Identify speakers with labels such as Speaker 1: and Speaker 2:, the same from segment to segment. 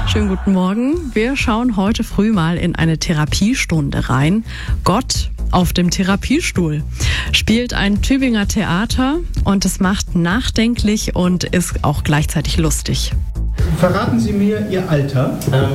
Speaker 1: Schönen guten Morgen. Wir schauen heute früh mal in eine Therapiestunde rein. Gott auf dem Therapiestuhl spielt ein Tübinger Theater und es macht nachdenklich und ist auch gleichzeitig lustig.
Speaker 2: Verraten Sie mir Ihr Alter?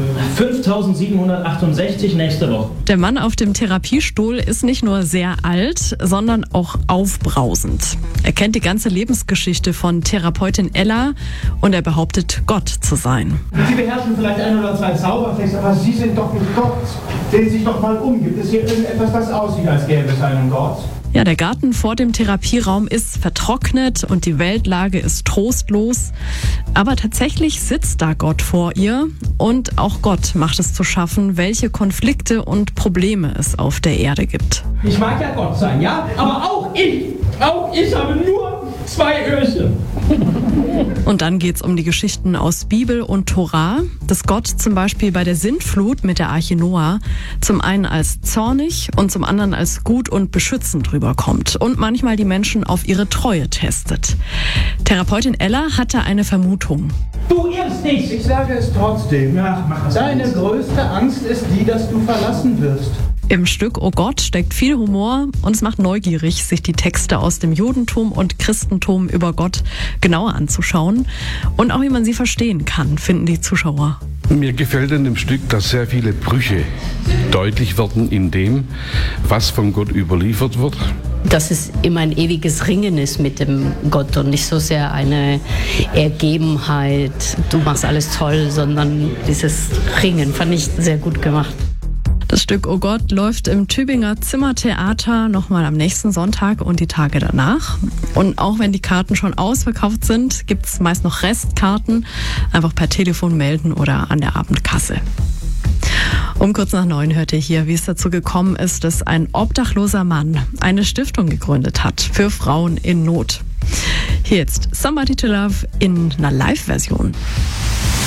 Speaker 3: 5768 nächste Woche.
Speaker 1: Der Mann auf dem Therapiestuhl ist nicht nur sehr alt, sondern auch aufbrausend. Er kennt die ganze Lebensgeschichte von Therapeutin Ella und er behauptet, Gott zu sein.
Speaker 2: Sie beherrschen vielleicht ein oder zwei Zaubertricks, aber Sie sind doch nicht Gott. Drehen Sie sich doch mal um. Gibt es hier irgendetwas, das aussieht, als gäbe es einen Gott?
Speaker 1: Ja, der Garten vor dem Therapieraum ist vertrocknet und die Weltlage ist trostlos. Aber tatsächlich sitzt da Gott vor ihr und auch Gott macht es zu schaffen, welche Konflikte und Probleme es auf der Erde gibt.
Speaker 3: Ich mag ja Gott sein, ja? Aber auch ich habe nur 2 Öhrchen.
Speaker 1: Und dann geht's um die Geschichten aus Bibel und Tora, dass Gott zum Beispiel bei der Sintflut mit der Arche Noah zum einen als zornig und zum anderen als gut und beschützend rüberkommt und manchmal die Menschen auf ihre Treue testet. Therapeutin Ella hatte eine Vermutung.
Speaker 3: Du irrst dich!
Speaker 2: Ich sage es trotzdem.
Speaker 3: Ja, mach das.
Speaker 2: Deine größte Angst ist die, dass du verlassen wirst.
Speaker 1: Im Stück Oh Gott steckt viel Humor und es macht neugierig, sich die Texte aus dem Judentum und Christentum über Gott genauer anzuschauen und auch wie man sie verstehen kann, finden die Zuschauer.
Speaker 4: Mir gefällt an dem Stück, dass sehr viele Brüche deutlich werden in dem, was von Gott überliefert wird.
Speaker 5: Dass es immer ein ewiges Ringen ist mit dem Gott und nicht so sehr eine Ergebenheit, du machst alles toll, sondern dieses Ringen fand ich sehr gut gemacht.
Speaker 1: Das Stück Oh Gott läuft im Tübinger Zimmertheater nochmal am nächsten Sonntag und die Tage danach. Und auch wenn die Karten schon ausverkauft sind, gibt es meist noch Restkarten. Einfach per Telefon melden oder an der Abendkasse. Um kurz nach 9 hört ihr hier, wie es dazu gekommen ist, dass ein obdachloser Mann eine Stiftung gegründet hat für Frauen in Not. Hier jetzt Somebody to Love in einer Live-Version.